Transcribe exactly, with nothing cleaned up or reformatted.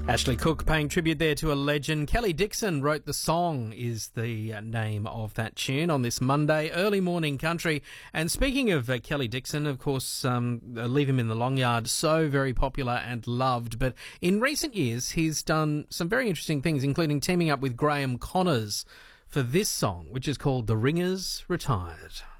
Ashley Cooke paying tribute there to a legend. Kelly Dixon wrote the song is the uh, name of that tune on this Monday, early morning country. And speaking of uh, Kelly Dixon, of course, um, Leave Him in the Long Yard, so very popular and loved. But in recent years, he's done some very interesting things, including teaming up with Graham Connors for this song, which is called The Ringers Retired.